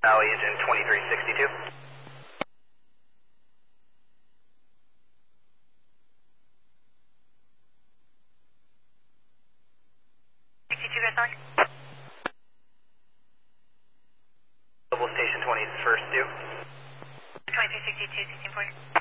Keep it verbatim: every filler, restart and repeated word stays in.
Valley engine twenty-three sixty-two. sixty-two, guys, on. Global station twenty-first due. twenty-three sixty-two, sixteen forty.